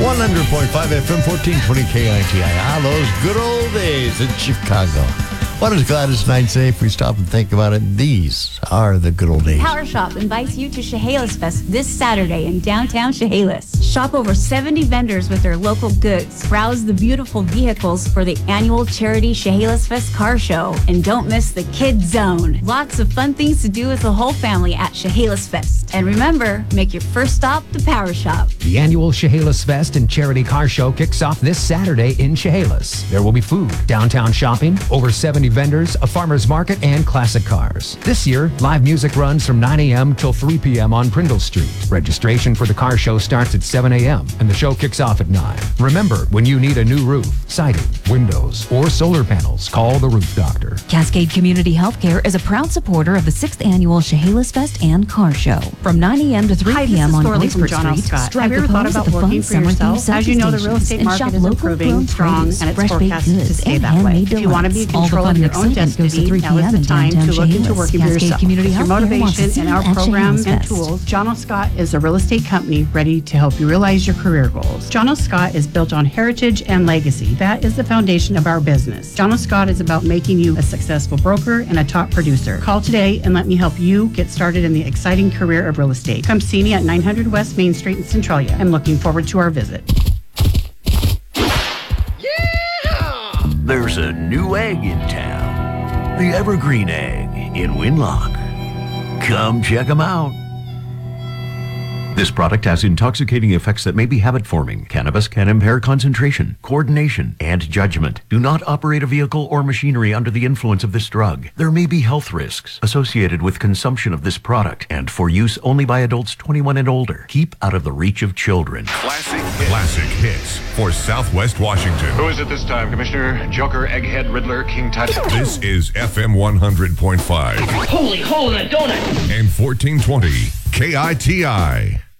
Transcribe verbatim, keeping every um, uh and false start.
one hundred point five F M, fourteen twenty K I T I. Ah, those good old days in Chicago. What does Gladys Knight say if we stop and think about it? These are the good old days. Power Shop invites you to Chehalis Fest this Saturday in downtown Chehalis. Shop over seventy vendors with their local goods. Browse the beautiful vehicles for the annual charity Chehalis Fest car show. And don't miss the Kids Zone. Lots of fun things to do with the whole family at Chehalis Fest. And remember, make your first stop the Power Shop. The annual Chehalis Fest and Charity Car Show kicks off this Saturday in Chehalis. There will be food, downtown shopping, over seventy vendors, a farmer's market, and classic cars. This year, live music runs from nine a.m. till three p.m. on Prindle Street. Registration for the car show starts at seven a.m. and the show kicks off at nine. Remember, when you need a new roof, siding, windows, or solar panels, call the Roof Doctor. Cascade Community Healthcare is a proud supporter of the sixth annual Chehalis Fest and Car Show. From nine a.m. to three p.m. on Blaisdell Street, Have you ever thought about working for yourself? As you know, the real estate market is improving, strong, and it's forecasted to stay that way. If you want to be in control of your own destiny, now is the time to look into working for yourself. With your motivation and our programs and tools, John L. Scott is a real estate company ready to help you realize your career goals. John L. Scott is built on heritage and legacy. That is the foundation of our business. John L. Scott is about making you a successful broker and a top producer. Call today and let me help you get started in the exciting career of real estate. Come see me at nine hundred West Main Street in Centralia. I'm looking forward to our visit. Yeah! There's a new egg in town. The Evergreen Egg in Winlock. Come check them out. This product has intoxicating effects that may be habit-forming. Cannabis can impair concentration, coordination, and judgment. Do not operate a vehicle or machinery under the influence of this drug. There may be health risks associated with consumption of this product and for use only by adults twenty-one and older. Keep out of the reach of children. Classic hits. Classic hits for Southwest Washington. Who is it this time, Commissioner? Joker, Egghead, Riddler, King Tut? This is F M one hundred point five. Holy hole in a donut! And fourteen twenty K I T I.